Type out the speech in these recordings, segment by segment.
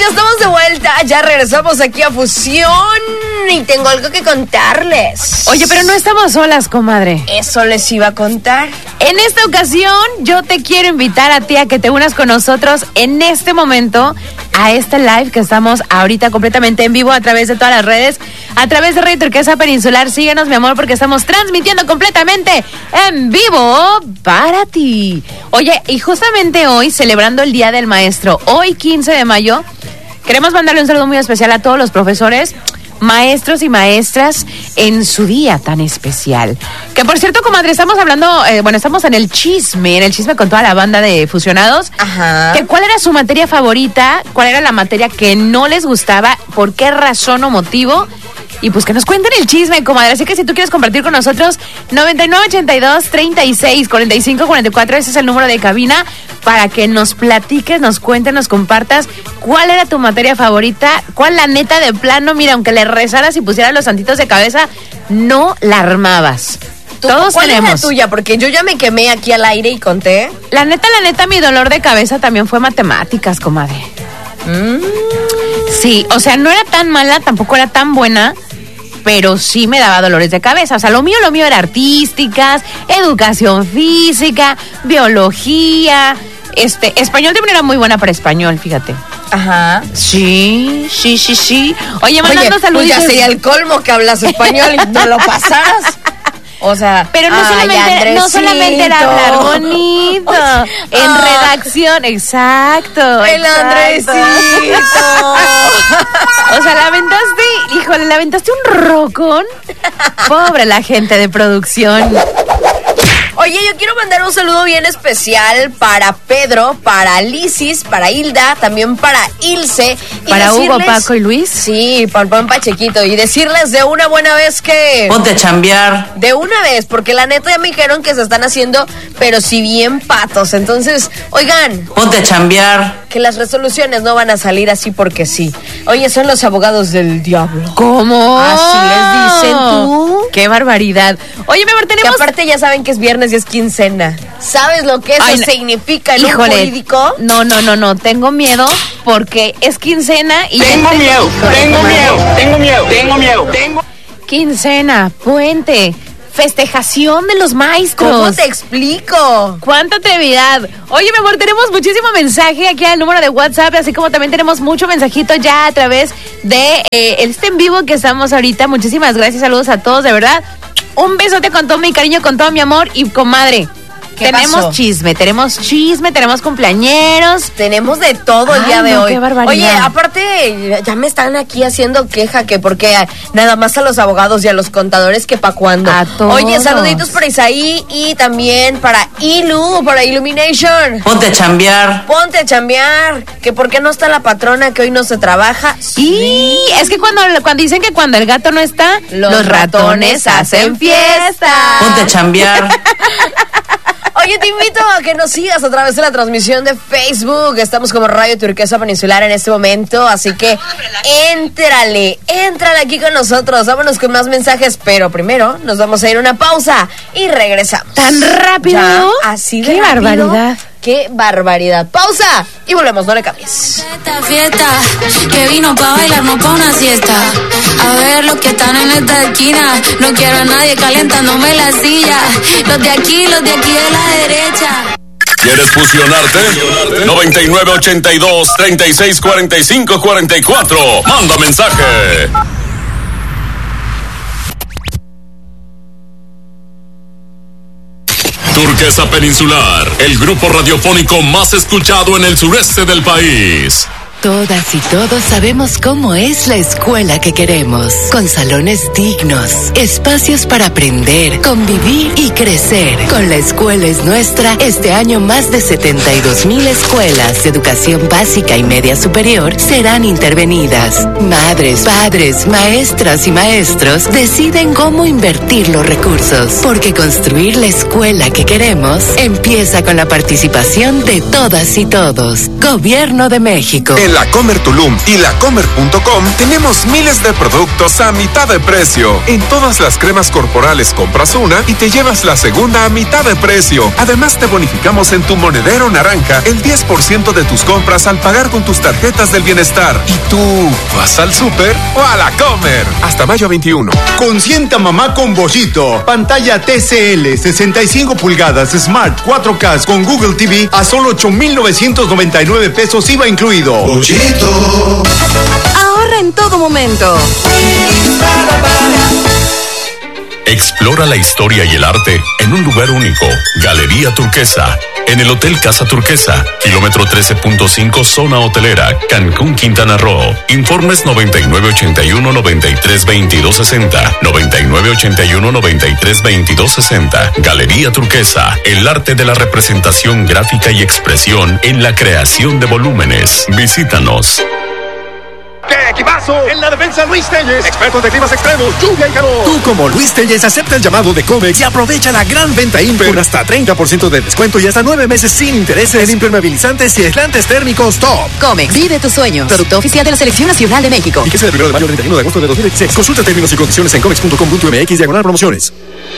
ya estamos de vuelta, ya regresamos aquí a Fusión y tengo algo que contarles. Oye, pero no estamos solas, comadre. Eso les iba a contar. En esta ocasión, yo te quiero invitar a ti a que te unas con nosotros en este momento a este live que estamos ahorita completamente en vivo a través de todas las redes, a través de Radio Turquesa Peninsular. Síguenos, mi amor, porque estamos transmitiendo completamente en vivo para ti. Oye, y justamente hoy, celebrando el Día del Maestro, hoy 15 de mayo, queremos mandarle un saludo muy especial a todos los profesores, maestros y maestras en su día tan especial. Que por cierto, comadre, estamos hablando, estamos en el chisme con toda la banda de fusionados. Ajá. Que ¿cuál era su materia favorita? ¿Cuál era la materia que no les gustaba? ¿Por qué razón o motivo? Y pues que nos cuenten el chisme, comadre. Así que si tú quieres compartir con nosotros, 9982-364544, ese es el número de cabina, para que nos platiques, nos cuentes, nos compartas cuál era tu materia favorita, cuál la neta de plano, mira, aunque le rezaras y pusieras los santitos de cabeza, no la armabas. Todos ¿Cuál tenemos. es la tuya? Porque yo ya me quemé aquí al aire y conté. La neta, mi dolor de cabeza también fue matemáticas, comadre. Sí, o sea, no era tan mala, tampoco era tan buena, pero sí me daba dolores de cabeza. O sea, lo mío era artísticas, educación física, biología, español también era muy buena para español, fíjate. Ajá. Sí. Oye, mandando saludos. Pues ya sería el colmo que hablas español y no lo pasaras. O sea, pero no solamente era hablar bonito. En redacción, exacto. El Andresito. O sea, la aventaste un rocón. Pobre la gente de producción. Oye, yo quiero mandar un saludo bien especial para Pedro, para Lisis, para Hilda, también para Ilse. Para Hugo, Paco y Luis. Sí, para Pan Pachequito. Y decirles de una buena vez que... Ponte a chambear. De una vez, porque la neta ya me dijeron que se están haciendo, pero si bien patos. Entonces, oigan... Ponte a chambear. Que las resoluciones no van a salir así porque sí. Oye, son los abogados del diablo. ¿Cómo? Así les dicen tú. ¡Qué barbaridad! Oye, mi amor, tenemos... Que aparte ya saben que es viernes y es quincena. ¿Sabes lo que eso significa en un jurídico? No, tengo miedo porque es quincena y... Tengo miedo. Quincena, puente, festejación de los maestros. ¿Cómo te explico? ¡Cuánta atrevidad! Oye, mi amor, tenemos muchísimo mensaje aquí al número de WhatsApp, así como también tenemos mucho mensajito ya a través de este en vivo que estamos ahorita. Muchísimas gracias, saludos a todos, de verdad. Un besote con todo mi cariño, con todo mi amor y comadre. Tenemos chisme, tenemos cumpleañeros. Tenemos de todo el día de hoy. Qué barbaridad. Oye, aparte, ya me están aquí haciendo queja que porque nada más a los abogados y a los contadores que pa' cuándo. A todos. Oye, saluditos para Isaí y también para Ilu, para Illumination. Ponte a chambear. Que por qué no está la patrona, que hoy no se trabaja. Sí, es que cuando dicen que cuando el gato no está, los ratones hacen fiesta. Ponte a chambear. Oye, te invito a que nos sigas a través de la transmisión de Facebook. Estamos como Radio Turquesa Peninsular en este momento, así que éntrale aquí con nosotros. Vámonos con más mensajes, pero primero nos vamos a ir a una pausa y regresamos. ¿Tan rápido? Ya, así de ¡Qué rápido. barbaridad! ¡Qué barbaridad! Pausa y volvemos, no le cambies. Esta fiesta que vino pa' bailar, no pa' una siesta. A ver los que están en esta esquina, no quiero a nadie calentándome la silla. Los de aquí de la derecha. ¿Quieres fusionarte? 9982-3645-44. Manda mensaje. Turquesa Peninsular, el grupo radiofónico más escuchado en el sureste del país. Todas y todos sabemos cómo es la escuela que queremos, con salones dignos, espacios para aprender, convivir y crecer. Con La Escuela es Nuestra, este año más de 72,000 escuelas de educación básica y media superior serán intervenidas. Madres, padres, maestras y maestros deciden cómo invertir los recursos, porque construir la escuela que queremos empieza con la participación de todas y todos. Gobierno de México. En La Comer Tulum y lacomer.com tenemos miles de productos a mitad de precio. En todas las cremas corporales compras una y te llevas la segunda a mitad de precio. Además te bonificamos en tu monedero naranja el 10% de tus compras al pagar con tus tarjetas del bienestar. ¿Y tú vas al súper o a la Comer? Hasta mayo 21. Consienta mamá con Bollito. Pantalla TCL 65 pulgadas Smart 4K con Google TV a solo 8,999 pesos IVA incluido. Bollito. Ahorra en todo momento. Explora la historia y el arte en un lugar único. Galería Turquesa. En el Hotel Casa Turquesa, kilómetro 13.5, zona hotelera, Cancún, Quintana Roo. Informes 9981-932260. 9981-932260. Galería Turquesa. El arte de la representación gráfica y expresión en la creación de volúmenes. Visítanos. ¡Qué equipazo! En la defensa, Luis Telles, expertos de climas extremos, lluvia y calor. Tú, como Luis Telles, acepta el llamado de Comex y aprovecha la gran venta Imper con hasta 30% de descuento y hasta 9 meses sin intereses en impermeabilizantes y aislantes térmicos top. Comex, vive tus sueños. Producto oficial de la Selección Nacional de México. Y que sea del 1 de mayo al 31 de agosto de 2016. Consulta términos y condiciones en comex.com.mx/promociones.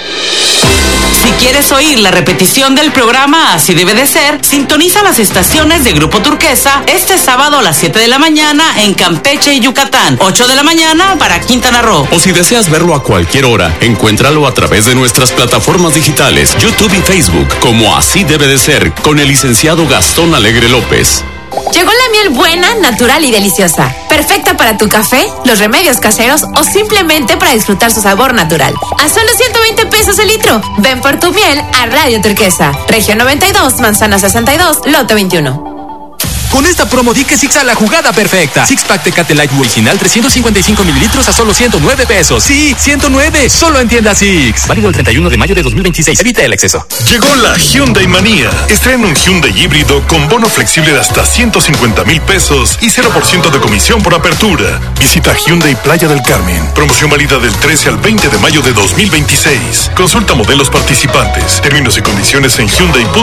Si quieres oír la repetición del programa Así Debe de Ser, sintoniza las estaciones de Grupo Turquesa este sábado a las 7 de la mañana en Campeche y Yucatán, 8 de la mañana para Quintana Roo. O si deseas verlo a cualquier hora, encuéntralo a través de nuestras plataformas digitales, YouTube y Facebook, como Así Debe de Ser, con el licenciado Gastón Alegre López. Llegó la miel buena, natural y deliciosa. Perfecta para tu café, los remedios caseros o simplemente para disfrutar su sabor natural. A solo 120 pesos el litro. Ven por tu miel a Radio Turquesa. Región 92, Manzana 62, Lote 21. Con esta promo di que Six a la jugada perfecta. Six Pack Tecate Light original 355 mililitros a solo 109 pesos. Sí, 109. Solo en tienda Six. Válido el 31 de mayo de 2026. Evita el exceso. Llegó la Hyundai Manía. Estrena un Hyundai híbrido con bono flexible de hasta 150,000 pesos y 0% de comisión por apertura. Visita Hyundai Playa del Carmen. Promoción válida del 13 al 20 de mayo de 2026. Consulta modelos participantes. Términos y condiciones en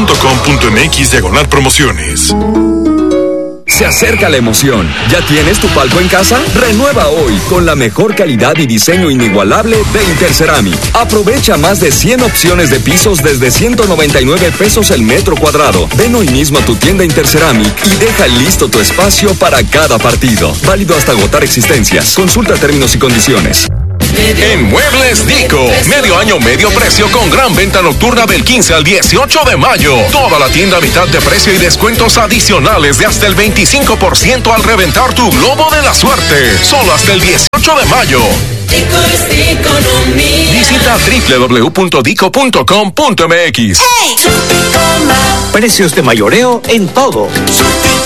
hyundai.com.mx/promociones. Se acerca la emoción. ¿Ya tienes tu palco en casa? Renueva hoy con la mejor calidad y diseño inigualable de Interceramic. Aprovecha más de 100 opciones de pisos desde 199 pesos el metro cuadrado. Ven hoy mismo a tu tienda Interceramic y deja listo tu espacio para cada partido. Válido hasta agotar existencias. Consulta términos y condiciones. En Muebles Dico, medio año, medio precio con gran venta nocturna del 15 al 18 de mayo. Toda la tienda a mitad de precio y descuentos adicionales de hasta el 25% al reventar tu globo de la suerte. Solo hasta el 18 de mayo. Visita www.dico.com.mx. Precios de mayoreo en todo.